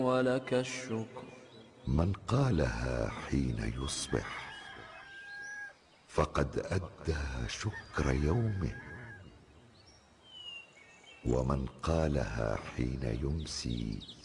ولك الشكر. من قالها حين يصبح فقد أدى شكر يومه، ومن قالها حين يمسي